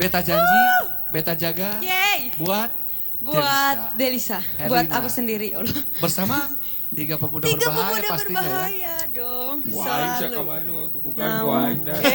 Beta janji, beta jaga Yeay. buat Delisa. Herlina. Buat aku sendiri, Allah. Bersama tiga pemuda Tiga berbahaya pemuda pastinya ya. berbahaya dong. Wah, Aisyah Selalu. kemarin kebukaan gua Aing dah.